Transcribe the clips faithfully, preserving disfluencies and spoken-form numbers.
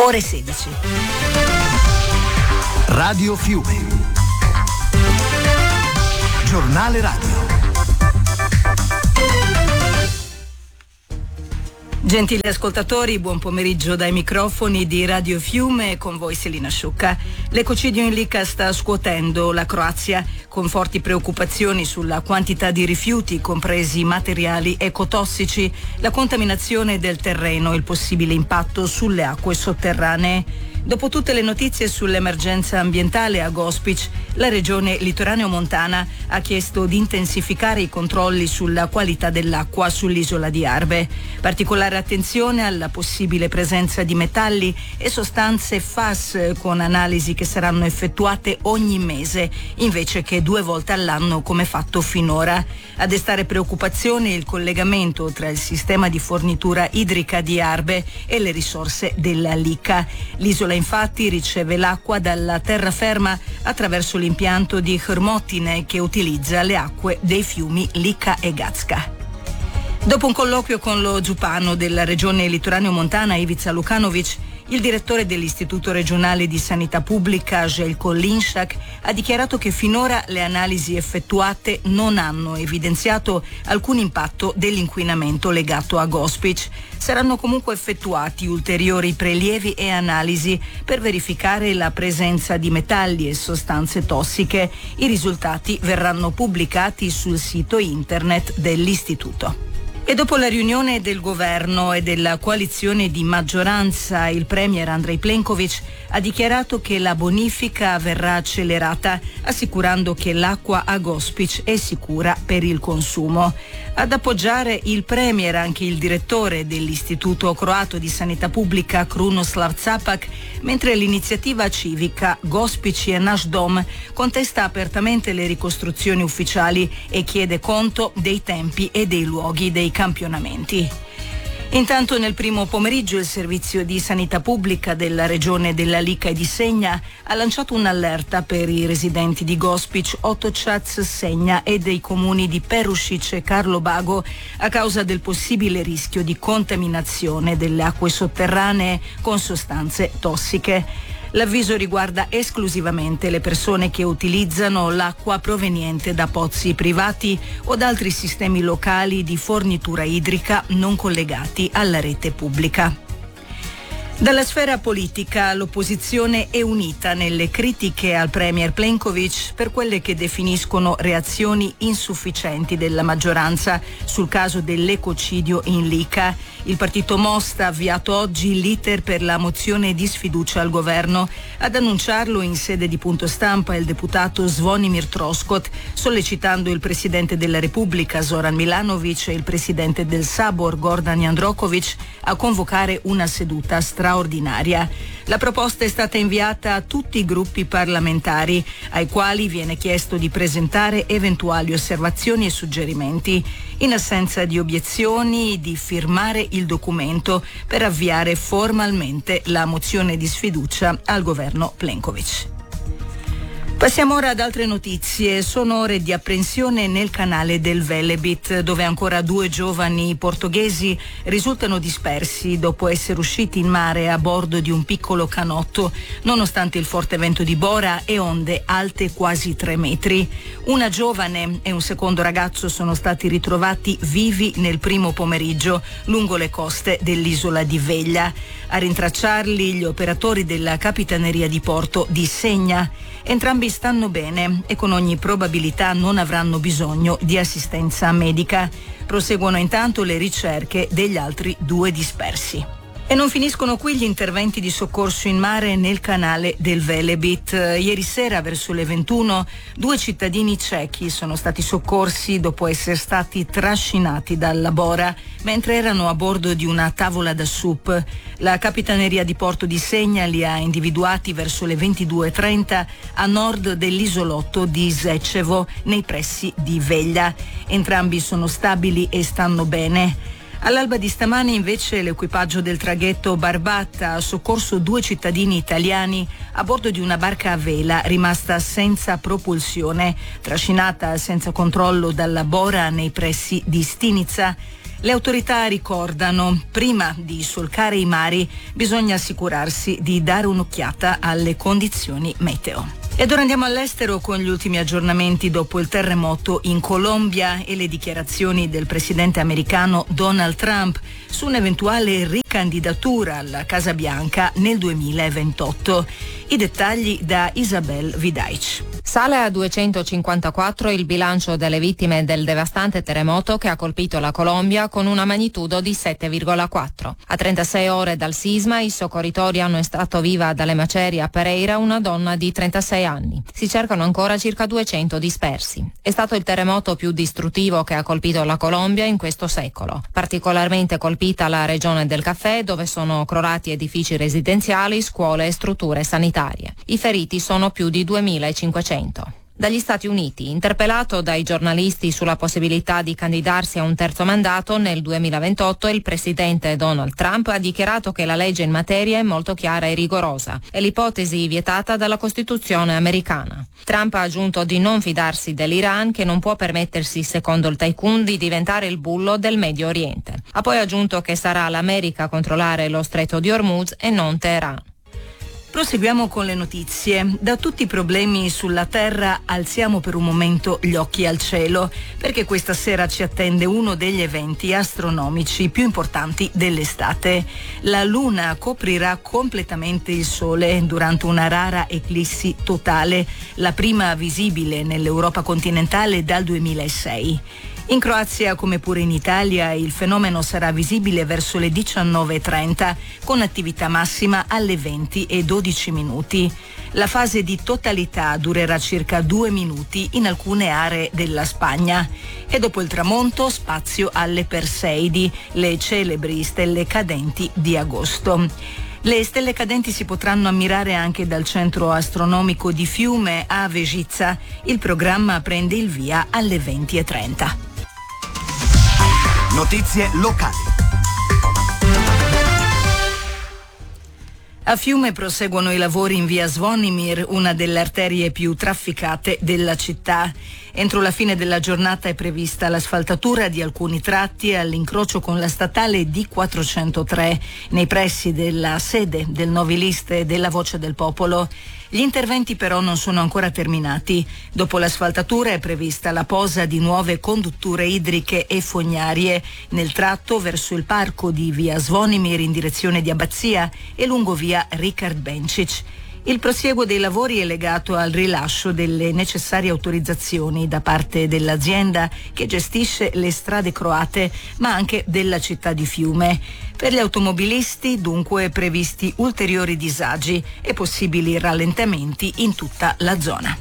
ore sedici. Radio Fiume. Giornale radio. Gentili ascoltatori, buon pomeriggio dai microfoni di Radio Fiume, con voi Selina Sciucca. L'ecocidio in Lica sta scuotendo la Croazia, con forti preoccupazioni sulla quantità di rifiuti, compresi materiali ecotossici, la contaminazione del terreno e il possibile impatto sulle acque sotterranee. Dopo tutte le notizie sull'emergenza ambientale a Gospić, la regione litoraneo-montana ha chiesto di intensificare i controlli sulla qualità dell'acqua sull'isola di Arbe. Particolare attenzione alla possibile presenza di metalli e sostanze F A S, con analisi che saranno effettuate ogni mese, invece che due volte all'anno come fatto finora. A destare preoccupazione il collegamento tra il sistema di fornitura idrica di Arbe e le risorse della Lica. L'isola infatti riceve l'acqua dalla terraferma attraverso l'impianto di Hrmotine, che utilizza le acque dei fiumi Lica e Gacka. Dopo un colloquio con lo Giupano della regione litoraneo-montana Ivica Lukanović, il direttore dell'Istituto regionale di sanità pubblica Željko Linšak ha dichiarato che finora le analisi effettuate non hanno evidenziato alcun impatto dell'inquinamento legato a Gospić. Saranno comunque effettuati ulteriori prelievi e analisi per verificare la presenza di metalli e sostanze tossiche. I risultati verranno pubblicati sul sito internet dell'Istituto. E dopo la riunione del governo e della coalizione di maggioranza, il premier Andrej Plenković ha dichiarato che la bonifica verrà accelerata, assicurando che l'acqua a Gospić è sicura per il consumo. Ad appoggiare il premier anche il direttore dell'Istituto croato di sanità pubblica Krunoslav Capak, mentre l'iniziativa civica Gospić je naš dom contesta apertamente le ricostruzioni ufficiali e chiede conto dei tempi e dei luoghi dei campionamenti. Intanto nel primo pomeriggio il servizio di sanità pubblica della regione della Lica e di Segna ha lanciato un'allerta per i residenti di Gospić, Otočac, Segna e dei comuni di Perušić e Karlobago a causa del possibile rischio di contaminazione delle acque sotterranee con sostanze tossiche. L'avviso riguarda esclusivamente le persone che utilizzano l'acqua proveniente da pozzi privati o da altri sistemi locali di fornitura idrica non collegati alla rete pubblica. Dalla sfera politica l'opposizione è unita nelle critiche al premier Plenković per quelle che definiscono reazioni insufficienti della maggioranza sul caso dell'ecocidio in Lica. Il partito Most ha avviato oggi l'iter per la mozione di sfiducia al governo. Ad annunciarlo in sede di punto stampa il deputato Zvonimir Troskot, sollecitando il presidente della Repubblica Zoran Milanović e il presidente del Sabor Gordan Jandroković a convocare una seduta straordinaria. La proposta è stata inviata a tutti i gruppi parlamentari, ai quali viene chiesto di presentare eventuali osservazioni e suggerimenti. In assenza di obiezioni, di firmare il documento per avviare formalmente la mozione di sfiducia al governo Plenković. Passiamo ora ad altre notizie. Sono ore di apprensione nel canale del Velebit, dove ancora due giovani portoghesi risultano dispersi dopo essere usciti in mare a bordo di un piccolo canotto, nonostante il forte vento di bora e onde alte quasi tre metri. Una giovane e un secondo ragazzo sono stati ritrovati vivi nel primo pomeriggio lungo le coste dell'isola di Veglia. A rintracciarli gli operatori della Capitaneria di Porto di Segna. Entrambi stanno bene e con ogni probabilità non avranno bisogno di assistenza medica. Proseguono intanto le ricerche degli altri due dispersi. E non finiscono qui gli interventi di soccorso in mare nel canale del Velebit. Ieri sera, verso le ventuno, due cittadini cechi sono stati soccorsi dopo essere stati trascinati dalla bora mentre erano a bordo di una tavola da sup. La Capitaneria di Porto di Segna li ha individuati verso le ventidue e trenta a nord dell'isolotto di Zečevo, nei pressi di Veglia. Entrambi sono stabili e stanno bene. All'alba di stamani invece l'equipaggio del traghetto Barbatta ha soccorso due cittadini italiani a bordo di una barca a vela rimasta senza propulsione, trascinata senza controllo dalla bora nei pressi di Stinica. Le autorità ricordano, prima di solcare i mari bisogna assicurarsi di dare un'occhiata alle condizioni meteo. Ed ora andiamo all'estero con gli ultimi aggiornamenti dopo il terremoto in Colombia e le dichiarazioni del presidente americano Donald Trump su un'eventuale ricandidatura alla Casa Bianca nel duemilaventotto. I dettagli da Isabel Vidaic. Sale a duecentocinquantaquattro il bilancio delle vittime del devastante terremoto che ha colpito la Colombia con una magnitudo di sette virgola quattro. A trentasei ore dal sisma i soccorritori hanno estratto viva dalle macerie a Pereira una donna di trentasei anni. Si cercano ancora circa duecento dispersi. È stato il terremoto più distruttivo che ha colpito la Colombia in questo secolo. Particolarmente colpita la regione del Café, dove sono crollati edifici residenziali, scuole e strutture sanitarie. I feriti sono più di duemilacinquecento. Dagli Stati Uniti, interpellato dai giornalisti sulla possibilità di candidarsi a un terzo mandato nel duemilaventotto, il presidente Donald Trump ha dichiarato che la legge in materia è molto chiara e rigorosa. È l'ipotesi vietata dalla Costituzione americana. Trump ha aggiunto di non fidarsi dell'Iran, che non può permettersi, secondo il tycoon, di diventare il bullo del Medio Oriente. Ha poi aggiunto che sarà l'America a controllare lo stretto di Hormuz e non Teheran. Proseguiamo con le notizie. Da tutti i problemi sulla Terra alziamo per un momento gli occhi al cielo, perché questa sera ci attende uno degli eventi astronomici più importanti dell'estate. La Luna coprirà completamente il Sole durante una rara eclissi totale, la prima visibile nell'Europa continentale dal duemilasei. In Croazia, come pure in Italia, il fenomeno sarà visibile verso le diciannove e trenta, con attività massima alle venti e dodici minuti. La fase di totalità durerà circa due minuti in alcune aree della Spagna. E dopo il tramonto, spazio alle Perseidi, le celebri stelle cadenti di agosto. Le stelle cadenti si potranno ammirare anche dal centro astronomico di Fiume a Vežica. Il programma prende il via alle venti e trenta. Notizie locali. A Fiume proseguono i lavori in via Zvonimir, una delle arterie più trafficate della città. Entro la fine della giornata è prevista l'asfaltatura di alcuni tratti all'incrocio con la statale D quattrocentotre, nei pressi della sede del Noviliste e della Voce del Popolo. Gli interventi però non sono ancora terminati. Dopo l'asfaltatura è prevista la posa di nuove condutture idriche e fognarie nel tratto verso il parco di via Zvonimir in direzione di Abbazia e lungo via Ricard Bencic. Il prosieguo dei lavori è legato al rilascio delle necessarie autorizzazioni da parte dell'azienda che gestisce le strade croate, ma anche della città di Fiume. Per gli automobilisti dunque previsti ulteriori disagi e possibili rallentamenti in tutta la zona.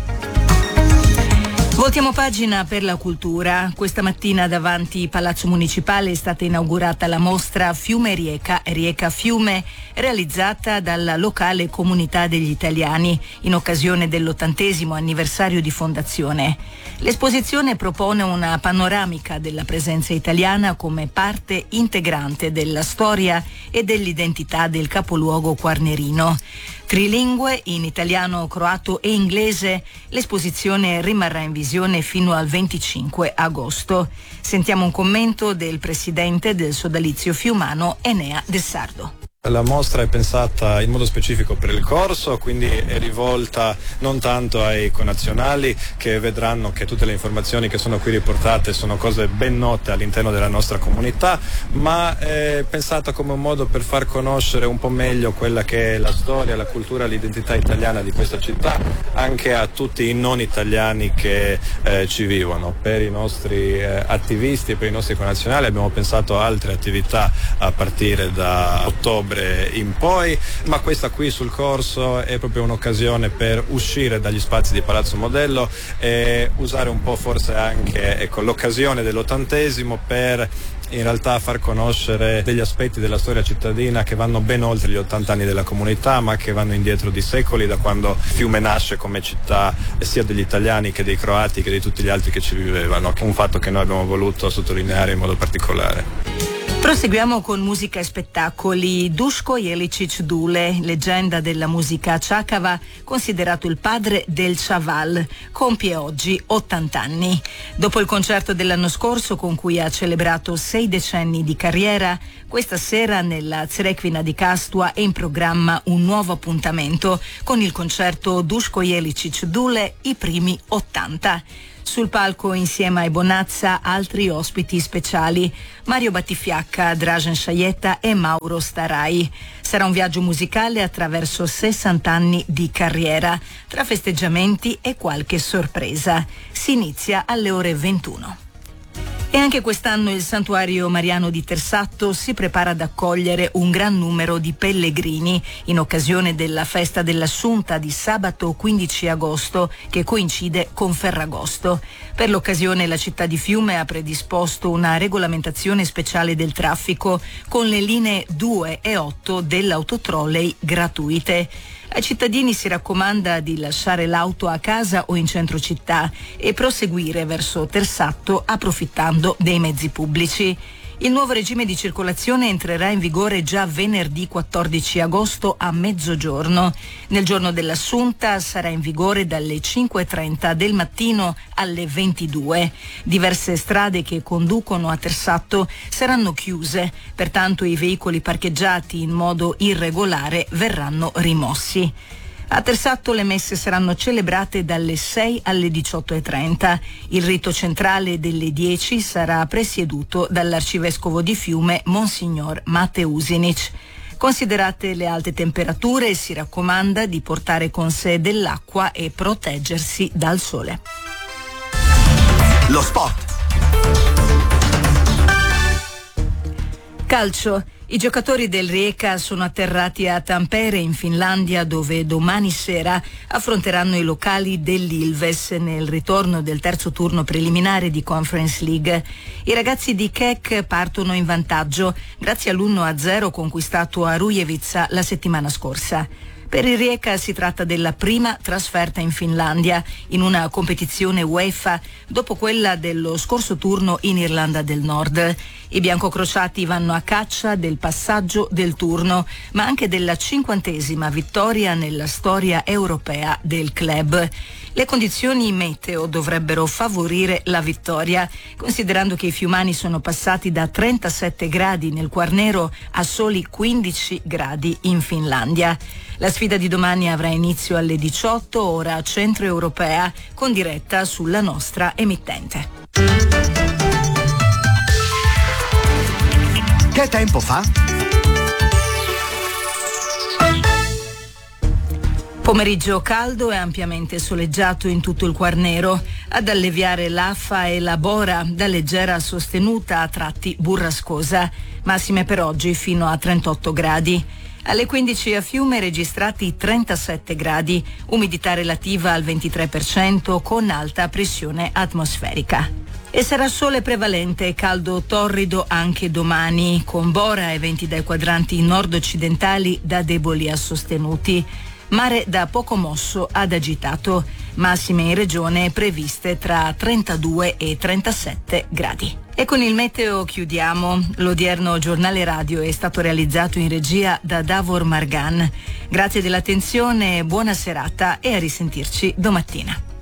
Voltiamo pagina per la cultura. Questa mattina davanti Palazzo Municipale è stata inaugurata la mostra Fiume Rieca, Rieca Fiume, realizzata dalla locale Comunità degli Italiani in occasione dell'ottantesimo anniversario di fondazione. L'esposizione propone una panoramica della presenza italiana come parte integrante della storia e dell'identità del capoluogo quarnerino. Trilingue in italiano, croato e inglese, l'esposizione rimarrà in visione fino al venticinque agosto. Sentiamo un commento del presidente del sodalizio fiumano Enea De Sardo. La mostra è pensata in modo specifico per il corso, quindi è rivolta non tanto ai connazionali, che vedranno che tutte le informazioni che sono qui riportate sono cose ben note all'interno della nostra comunità, ma è pensata come un modo per far conoscere un po' meglio quella che è la storia, la cultura, l'identità italiana di questa città anche a tutti i non italiani che eh, ci vivono. Per i nostri eh, attivisti e per i nostri connazionali abbiamo pensato a altre attività a partire da ottobre in poi, ma questa qui sul corso è proprio un'occasione per uscire dagli spazi di Palazzo Modello e usare un po' forse anche ecco, l'occasione dell'ottantesimo per in realtà far conoscere degli aspetti della storia cittadina che vanno ben oltre gli ottanta anni della comunità, ma che vanno indietro di secoli, da quando Fiume nasce come città sia degli italiani che dei croati che di tutti gli altri che ci vivevano, un fatto che noi abbiamo voluto sottolineare in modo particolare. Proseguiamo con musica e spettacoli. Duško Jeličić-Dule, leggenda della musica ciacava, considerato il padre del Chaval, compie oggi ottanta anni. Dopo il concerto dell'anno scorso con cui ha celebrato sei decenni di carriera, questa sera nella Crkvina di Kastua è in programma un nuovo appuntamento con il concerto Duško Jeličić-Dule, i primi ottanta. Sul palco insieme ai Bonazza altri ospiti speciali: Mario Battifiacca, Dražen Šajeta e Mauro Starai. Sarà un viaggio musicale attraverso sessanta anni di carriera, tra festeggiamenti e qualche sorpresa. Si inizia alle ore ventuno. E anche quest'anno il Santuario Mariano di Tersatto si prepara ad accogliere un gran numero di pellegrini in occasione della festa dell'Assunta di sabato quindici agosto, che coincide con Ferragosto. Per l'occasione la città di Fiume ha predisposto una regolamentazione speciale del traffico con le linee due e otto dell'autotrolley gratuite. Ai cittadini si raccomanda di lasciare l'auto a casa o in centro città e proseguire verso Tersatto approfittando dei mezzi pubblici. Il nuovo regime di circolazione entrerà in vigore già venerdì quattordici agosto a mezzogiorno. Nel giorno dell'Assunta sarà in vigore dalle cinque e trenta del mattino alle ventidue. Diverse strade che conducono a Tersatto saranno chiuse, pertanto i veicoli parcheggiati in modo irregolare verranno rimossi. A Tersatto le messe saranno celebrate dalle sei alle diciotto e trenta. Il rito centrale delle dieci sarà presieduto dall'arcivescovo di Fiume, Monsignor Mate Usinic. Considerate le alte temperature, si raccomanda di portare con sé dell'acqua e proteggersi dal sole. Lo sport. Calcio. I giocatori del Rijeka sono atterrati a Tampere in Finlandia, dove domani sera affronteranno i locali dell'Ilves nel ritorno del terzo turno preliminare di Conference League. I ragazzi di Kek partono in vantaggio grazie all'uno a zero conquistato a Rujevica la settimana scorsa. Per il Rijeka si tratta della prima trasferta in Finlandia in una competizione UEFA dopo quella dello scorso turno in Irlanda del Nord. I biancocrociati vanno a caccia del passaggio del turno, ma anche della cinquantesima vittoria nella storia europea del club. Le condizioni meteo dovrebbero favorire la vittoria, considerando che i fiumani sono passati da trentasette gradi nel Quarnero a soli quindici gradi in Finlandia. La sfida di domani avrà inizio alle diciotto, ora centroeuropea, con diretta sulla nostra emittente. Che tempo fa? Pomeriggio caldo e ampiamente soleggiato in tutto il Quarnero, ad alleviare l'affa e la bora, da leggera sostenuta a tratti burrascosa, massime per oggi fino a trentotto gradi. Alle quindici a Fiume registrati trentasette gradi, umidità relativa al ventitré per cento con alta pressione atmosferica. E sarà sole prevalente e caldo torrido anche domani, con bora e venti dai quadranti nord-occidentali da deboli a sostenuti. Mare da poco mosso ad agitato, massime in regione previste tra trentadue e trentasette gradi. E con il meteo chiudiamo. L'odierno giornale radio è stato realizzato in regia da Davor Margan. Grazie dell'attenzione, buona serata e a risentirci domattina.